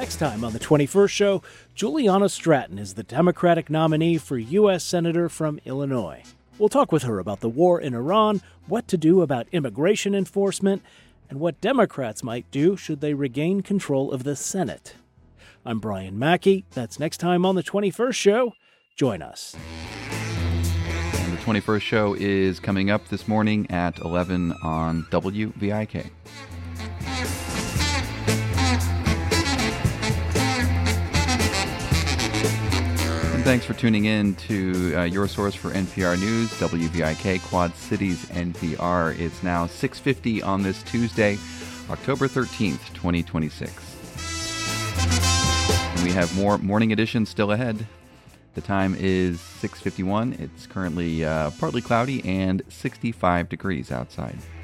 Next time on the 21st Show, Juliana Stratton is the Democratic nominee for U.S. Senator from Illinois. We'll talk with her about the war in Iran, what to do about immigration enforcement, and what Democrats might do should they regain control of the Senate. I'm Brian Mackey. That's next time on the 21st Show. Join us. And the 21st Show is coming up this morning at 11 on WVIK. Thanks for tuning in to your source for NPR News, WVIK Quad Cities NPR. It's now 6:50 on this Tuesday, October 13th, 2026. And we have more morning editions still ahead. The time is 6:51. It's currently partly cloudy and 65 degrees outside.